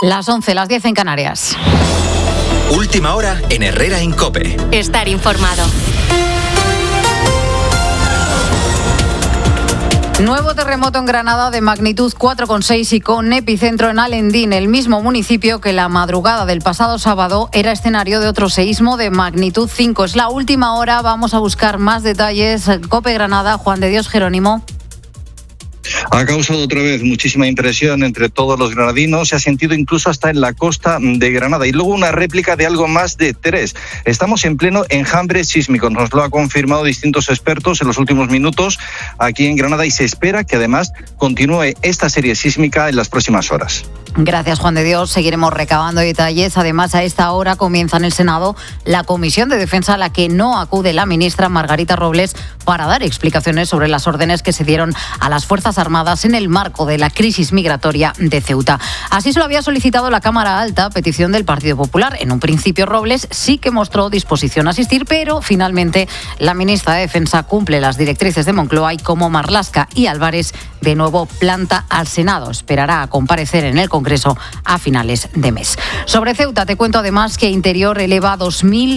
Las 11, las 10 en Canarias. Última hora en Herrera en COPE. Estar informado. Nuevo terremoto en Granada de magnitud 4,6 y con epicentro en Alendín, el mismo municipio que la madrugada del pasado sábado era escenario de otro seísmo de magnitud 5. Es la última hora, vamos a buscar más detalles. COPE Granada, Juan de Dios Jerónimo. Ha causado otra vez muchísima impresión entre todos los granadinos, se ha sentido incluso hasta en la costa de Granada y luego una réplica de algo más de 3. Estamos en pleno enjambre sísmico, nos lo han confirmado distintos expertos en los últimos minutos aquí en Granada y se espera que además continúe esta serie sísmica en las próximas horas. Gracias, Juan de Dios. Seguiremos recabando detalles. Además, a esta hora comienza en el Senado la Comisión de Defensa a la que no acude la ministra Margarita Robles para dar explicaciones sobre las órdenes que se dieron a las Fuerzas Armadas en el marco de la crisis migratoria de Ceuta. Así se lo había solicitado la Cámara Alta, petición del Partido Popular. En un principio, Robles sí que mostró disposición a asistir, pero finalmente la ministra de Defensa cumple las directrices de Moncloa y como Marlaska y Álvarez de nuevo planta al Senado. Esperará a comparecer en el Congreso a finales de mes. Sobre Ceuta, te cuento además que Interior eleva a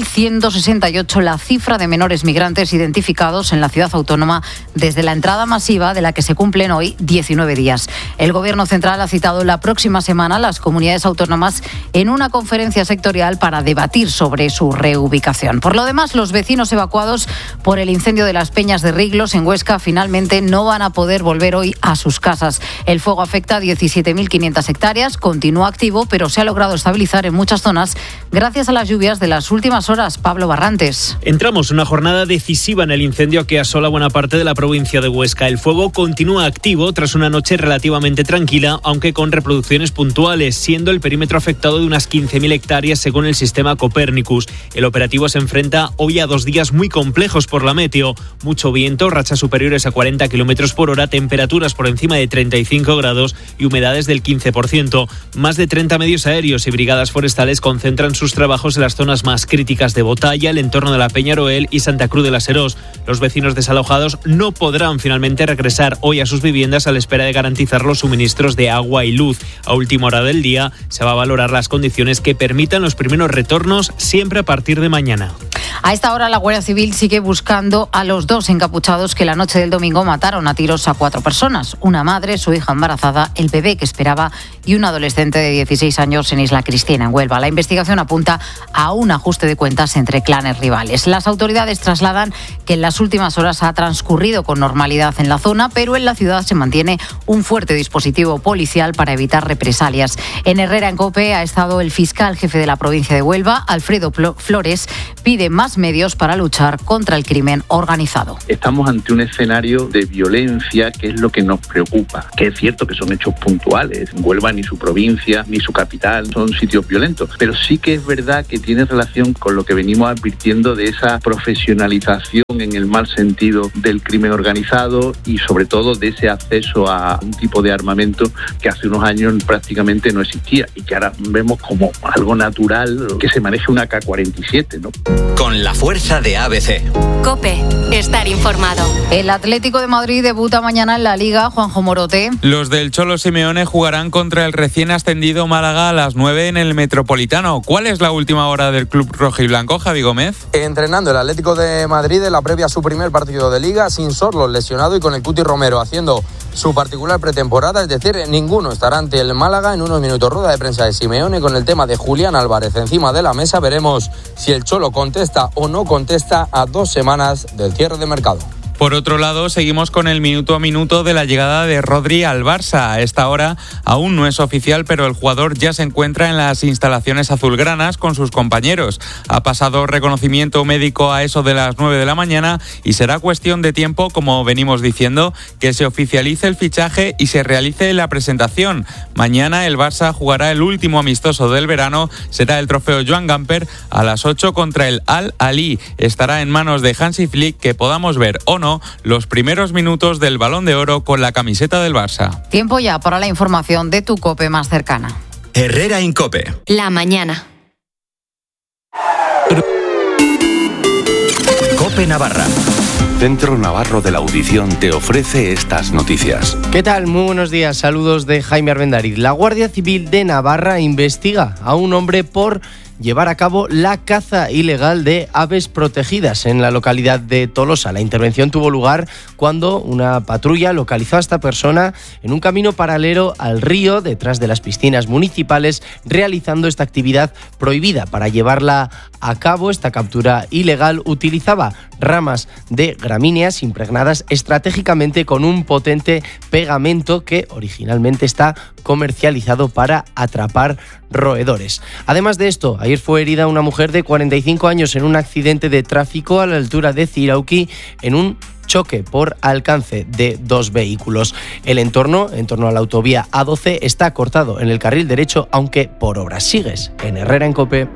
2.168 la cifra de menores migrantes identificados en la ciudad autónoma desde la entrada masiva de la que se cumplen hoy 19 días. El Gobierno central ha citado la próxima semana a las comunidades autónomas en una conferencia sectorial para debatir sobre su reubicación. Por lo demás, los vecinos evacuados por el incendio de las Peñas de Riglos en Huesca finalmente no van a poder volver hoy a sus casas. El fuego afecta a 17.500 hectáreas, continúa activo, pero se ha logrado estabilizar en muchas zonas gracias a las lluvias de las últimas horas. Pablo Barrantes. Entramos en una jornada decisiva en el incendio que asola buena parte de la provincia de Huesca. El fuego continúa activo tras una noche relativamente tranquila, aunque con reproducciones puntuales, siendo el perímetro afectado de unas 15.000 hectáreas según el sistema Copérnicus. El operativo se enfrenta hoy a 2 días muy complejos por la meteo. Mucho viento, rachas superiores a 40 km por hora, temperaturas por encima de 35 grados y humedades del 15%. Más de 30 medios aéreos y brigadas forestales concentran sus trabajos en las zonas más críticas de Botalla, el entorno de la Peñaroel y Santa Cruz de la Serós. Los vecinos desalojados no podrán finalmente regresar hoy a sus viviendas a la espera de garantizar los suministros de agua y luz. A última hora del día se va a valorar las condiciones que permitan los primeros retornos, siempre a partir de mañana. A esta hora la Guardia Civil sigue buscando a los 2 encapuchados que la noche del domingo mataron a tiros a 4 personas. Una madre, su hija embarazada, el bebé que esperaba y un adolescente de 16 años en Isla Cristina, en Huelva. La investigación apunta a un ajuste de cuentas entre clanes rivales. Las autoridades trasladan que en las últimas horas ha transcurrido con normalidad en la zona, pero en la ciudad se mantiene un fuerte dispositivo policial para evitar represalias. En Herrera en COPE ha estado el fiscal jefe de la provincia de Huelva, Alfredo Flores, pide más medios para luchar contra el crimen organizado. Estamos ante un escenario de violencia que es lo que nos preocupa, que es cierto que son hechos puntuales. Huelva ni su provincia ni su capital son sitios violentos, pero sí que es verdad que tiene relación con lo que venimos advirtiendo de esa profesionalización en el mal sentido del crimen organizado y sobre todo de ese acceso a un tipo de armamento que hace unos años prácticamente no existía y que ahora vemos como algo natural que se maneje una AK-47, ¿no? Con la fuerza de ABC. COPE, estar informado. El Atlético de Madrid debuta mañana en la Liga, Juanjo Morote. Los del Cholo Simeone jugarán contra el recién ascendido Málaga a las 9 en el Metropolitano. ¿Cuál es la última hora del club rojiblanco, Javi Gómez? Entrenando el Atlético de Madrid en la previa a su primer partido de Liga, sin Sorlos lesionado y con el Cuti Romero haciendo su particular pretemporada, es decir, ninguno estará ante el Málaga. En unos minutos rueda de prensa de Simeone con el tema de Julián Álvarez encima de la mesa. Veremos si el Cholo contesta o no contesta a 2 semanas del cierre de mercado. Por otro lado, seguimos con el minuto a minuto de la llegada de Rodri al Barça. A esta hora aún no es oficial, pero el jugador ya se encuentra en las instalaciones azulgranas con sus compañeros. Ha pasado reconocimiento médico a eso de las 9 de la mañana y será cuestión de tiempo, como venimos diciendo, que se oficialice el fichaje y se realice la presentación. Mañana el Barça jugará el último amistoso del verano. Será el trofeo Joan Gamper a las 8 contra el Al-Ahly. Estará en manos de Hansi Flick que podamos ver o no los primeros minutos del Balón de Oro con la camiseta del Barça. Tiempo ya para la información de tu COPE más cercana. Herrera en COPE. La mañana. COPE Navarra. Centro Navarro de la Audición te ofrece estas noticias. ¿Qué tal? Muy buenos días. Saludos de Jaime Armendariz. La Guardia Civil de Navarra investiga a un hombre por llevar a cabo la caza ilegal de aves protegidas en la localidad de Tolosa. La intervención tuvo lugar cuando una patrulla localizó a esta persona en un camino paralelo al río, detrás de las piscinas municipales, realizando esta actividad prohibida. Para llevarla a cabo, esta captura ilegal utilizaba ramas de gramíneas impregnadas estratégicamente con un potente pegamento que originalmente está comercializado para atrapar roedores. Además de esto, ayer fue herida una mujer de 45 años en un accidente de tráfico a la altura de Zirauki en un choque por alcance de dos vehículos. El entorno a la autovía A12 está cortado en el carril derecho, aunque por obras. Sigues en Herrera en COPE.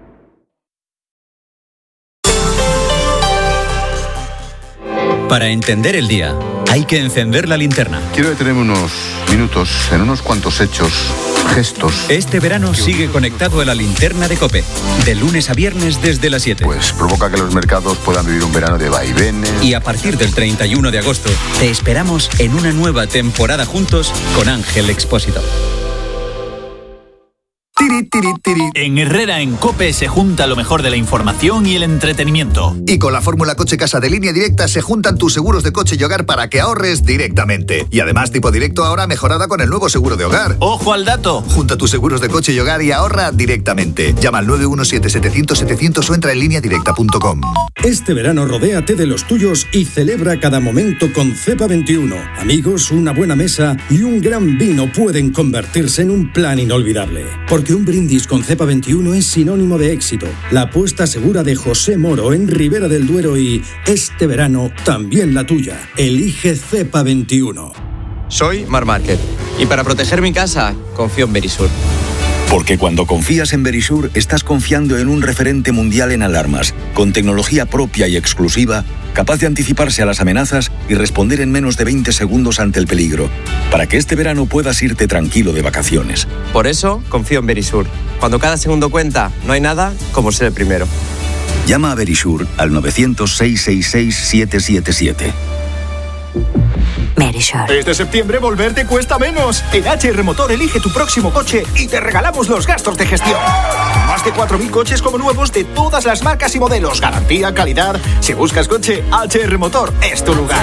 Para entender el día, hay que encender la linterna. Quiero detenerme unos minutos en unos cuantos hechos, gestos. Este verano sigue conectado a la linterna de COPE, de lunes a viernes desde las 7. Pues provoca que los mercados puedan vivir un verano de vaivenes. Y a partir del 31 de agosto, te esperamos en una nueva temporada juntos con Ángel Expósito. En Herrera en COPE se junta lo mejor de la información y el entretenimiento. Y con la fórmula Coche Casa de Línea Directa se juntan tus seguros de coche y hogar para que ahorres directamente. Y además Tipo Directo ahora mejorada con el nuevo seguro de hogar. ¡Ojo al dato! Junta tus seguros de coche y hogar y ahorra directamente. Llama al 917-700-700 o entra en lineadirecta.com. Este verano rodéate de los tuyos y celebra cada momento con Cepa 21. Amigos, una buena mesa y un gran vino pueden convertirse en un plan inolvidable. Porque un brindis con Cepa 21 es sinónimo de éxito. La apuesta segura de José Moro en Ribera del Duero y este verano también la tuya. Elige Cepa 21. Soy Mar Márquez y para proteger mi casa confío en Verisur. Porque cuando confías en Verisur, estás confiando en un referente mundial en alarmas, con tecnología propia y exclusiva, capaz de anticiparse a las amenazas y responder en menos de 20 segundos ante el peligro, para que este verano puedas irte tranquilo de vacaciones. Por eso confío en Verisur. Cuando cada segundo cuenta, no hay nada como ser el primero. Llama a Verisur al 900-666-777. Verisur. Este septiembre volver te cuesta menos. En HR Motor elige tu próximo coche y te regalamos los gastos de gestión. Más de 4.000 coches como nuevos de todas las marcas y modelos. Garantía, calidad. Si buscas coche, HR Motor es tu lugar.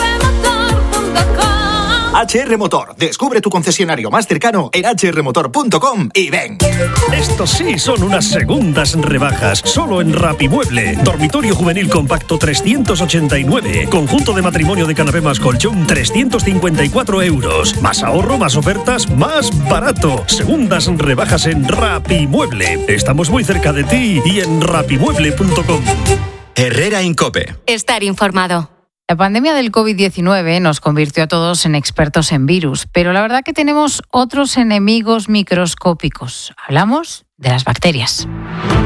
HR Motor. Descubre tu concesionario más cercano en hrmotor.com y ven. Estos sí son unas segundas rebajas. Solo en Rapimueble. Dormitorio juvenil compacto 389. Conjunto de matrimonio de canapé más colchón 354 euros. Más ahorro, más ofertas, más barato. Segundas rebajas en Rapimueble. Estamos muy cerca de ti y en rapimueble.com. Herrera en COPE. Estar informado. La pandemia del COVID-19 nos convirtió a todos en expertos en virus, pero la verdad que tenemos otros enemigos microscópicos. Hablamos de las bacterias.